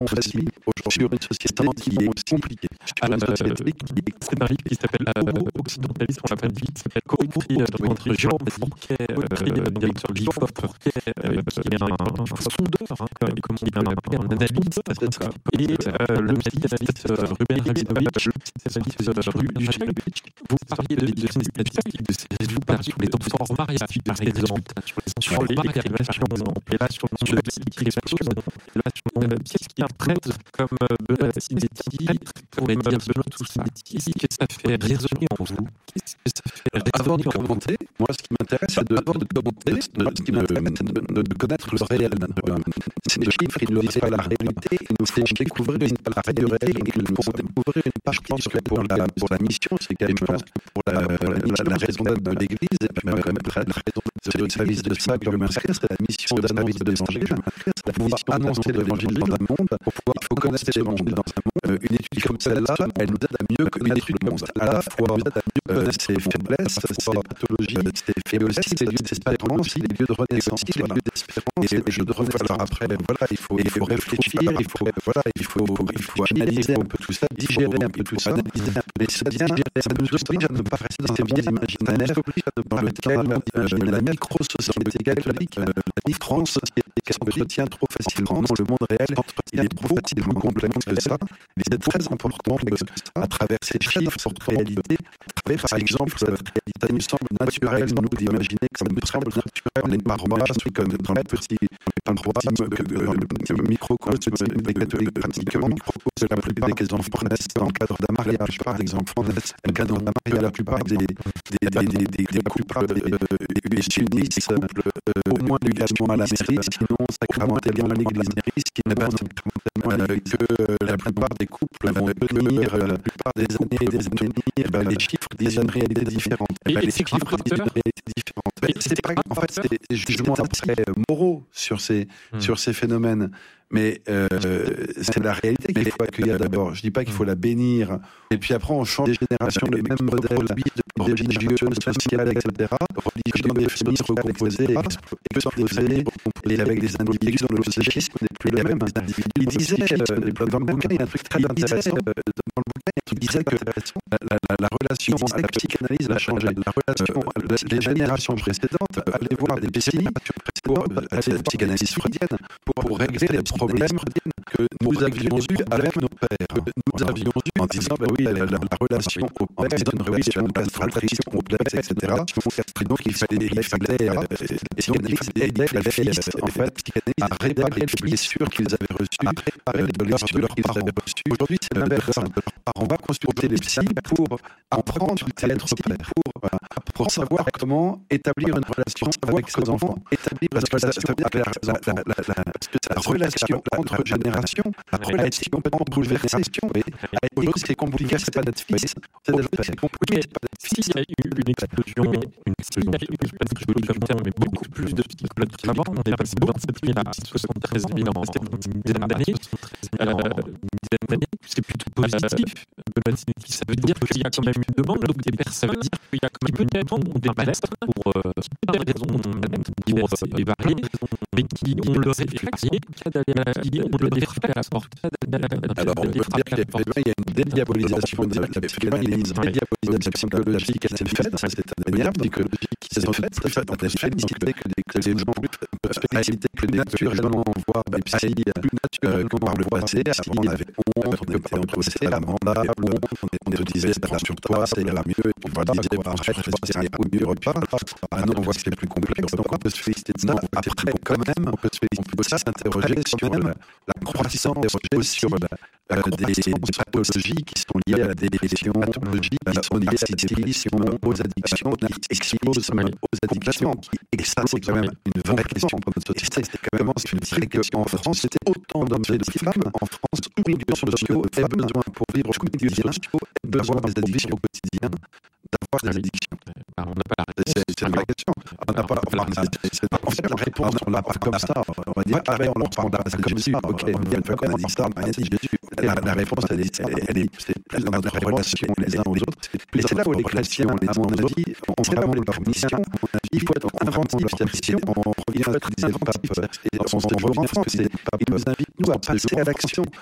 facile aujourd'hui sur une société qui est compliquée. C'est un livre qui s'appelle Occidentalisme, on l'appelle vite, qui s'appelle coécrit entre Jérôme Fourquet, directeur de l'IFOP, qui est un sondeur, comme on dit, un analyste, et le psychanalyste Ruben Rabinovitch, spécialiste du chèque. Vous parliez de cinématique, de ces résultats sur les formats, par exemple, sur les dérivations, et là sur le psychiatrie, qu'est-ce qui interprète comme de la cinétique, pour les dire de notre cinétique, qu'est-ce que ça fait résonner en vous? Qu'est-ce que ça fait résonner? Avant de commenter, moi ce qui m'intéresse, c'est de connaître le réel. C'est des chiffres, ils ne disent pas la réalité, ils nous font découvrir une partie du réel, ils nous font découvrir une page. Je pense que pour la mission, c'est quand même pour la raison de l'Église, et puis même la raison de service de ça que je m'inscris, c'est la mission d'analyse de l'Évangile. C'est la mission d'annoncer l'Évangile dans un monde. Il faut connaître ce monde dans un monde. Une étude comme celle-là, elle nous aide à mieux connaître le monde. À la fois, elle nous aide à mieux connaître ses faiblesses, ses pathologies, et aussi ses lieux d'espérance, les lieux de renaissance, les lieux d'espérance, et les lieux de renaissance. Alors après, voilà, il faut réfléchir, il faut analyser un peu tout ça, digérer un peu tout ça, analyser un peu les digérer. Ça nous oblige à ne pas rester dans ces mondes imaginaires, dans lequel la micro-société catholique, la France, qui s'entretient trop facilement dans le monde réel, il est trop facilement complémentaire que ça. Il est très important à travers ces chiffres, cette réalité, par exemple, cette réalité nous semble naturelle, nous d'imaginer que ça nous semble naturel, les parois, comme dans les petits microcosme pratiquement microcosme, la plupart des enfants naissent dans le cadre d'un mariage, par exemple, naissent dans le cadre d'un mariage, la plupart des couples unissent au moins l'éducation à la mairie, sinon sacramentellement à l'église, sinon que la plupart des couples vont tenir la plupart des années et des années, les chiffres disent une réalité différente. Les chiffres disent une réalité différente. C'est pas, en fait, c'est des jugements après moraux sur ces phénomènes. Mais c'est la réalité qu'il faut accueillir d'abord. Je dis pas qu'il faut la bénir. Et puis après, on change des générations, le même modèle religieux, social, etc. Religieux et féministe recomposés, explosés, et avec des individus dont le psychisme n'est plus le même. Il disait, dans le bouquin, il y a un truc très intéressant. Il disait que la relation avec la psychanalyse a changé. La relation, les générations précédentes allaient voir des psychanalystes psychanalystes freudiennes pour régler les problèmes que nous avions eus avec nos pères. Nous avions eu en disant, oui, la relation au père, c'est une relation de fratrie complexe, etc. Et donc, il fallait aider les fils, en fait, à réparer les blessures qu'ils avaient reçues, à réparer les blessures qu'ils avaient reçues. Aujourd'hui, c'est l'inverse. On va consulter les psys pour apprendre à être père, pour savoir comment établir une relation avec ses enfants, établir une relation la relation entre générations a été complètement bouleversée. Aujourd'hui, c'est compliqué, c'est pas d'être fils, c'est compliqué, c'est pas d'être fils. Il y a eu une explosion, mais beaucoup plus de psychologues qu'avant. On est passé de 27 000 à 73 000 en une dizaine d'années. C'est plutôt positif. Ça veut dire qu'il y a quand même une demande, donc des personnes, ça veut dire qu'il y a quand même une demande des malades pour des raisons diverses et variées, mais qui ont le réflexe, qui ont le réflexe à la porte. Alors, on peut dire qu'il y a une dédiabolisation psychologique qui s'est faite, c'est indéniable, psychologique qui s'est faite, que les gens spécialité que naturellement on voit des psys comme par le passé, avant on avait honte, on était entre la mandat, on se disait sur toi, ça ira mieux, et puis on va dire ça ira mieux repas. Maintenant on voit que c'est plus complexe, donc on peut se féliciter de ça. Après quand même, on peut s'interroger sur même la croissance sur des pathologies qui sont liées à des lésions, pathologies qui sont liées à des addictions, aux addictions, qui explosent aux addictions. Et ça, c'est quand même une vraie question pour notre société. C'est quand même une vraie question. En France, c'était autant d'hommes et de femmes. En France, tous les milieux sociaux avaient besoin pour vivre au quotidien, besoin des addictions au quotidien, d'avoir des addictions. On n'a pas c'est une vraie question. On n'a pas en fait, la réponse, on l'a pas comme ça. On va dire, on leur parle comme si, ok, on dit ça, Jésus, la réponse, c'est dans la relation les uns aux autres. Mais c'est là où les chrétiens, à mon avis, ont vraiment leur mission. Il faut être inventif, il faut être inventif. Et on revient en France, il nous invite, nous, à passer à l'action.